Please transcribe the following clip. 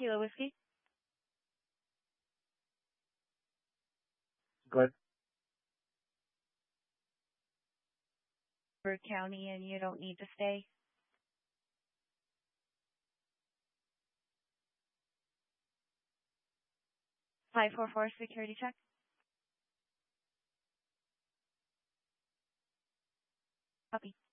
Kilo Whiskey. Good. For county, and you don't need to stay. 544 security check. Copy.